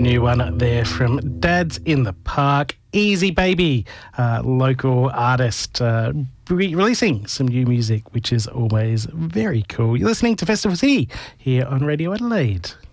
new one there from Dads in the Park. Easy Baby, local artist, releasing some new music, which is always very cool. You're listening to Festival City here on Radio Adelaide.